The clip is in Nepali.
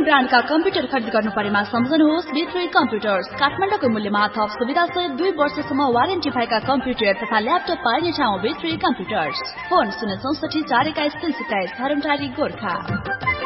ब्रान्डका कम्प्युटर खरिद गर्नु परेमा सम्झनुहोस् B3 कम्प्युटर्स। काठमाडौँको मूल्यमा थप सुविधा सहित 2 वर्षसम्म वारेन्टी भएका कम्प्युटर तथा ल्यापटप पाइने ठाउँ B3 कम्प्युटर्स। फोन 064 421 327 धरमटारी गोर्खा।